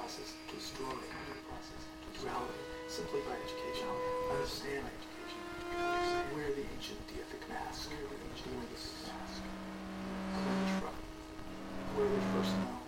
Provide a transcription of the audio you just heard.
process destroy duality simply by education. Understand where the ancient deific mask, where the ancient cleanse from, where we first know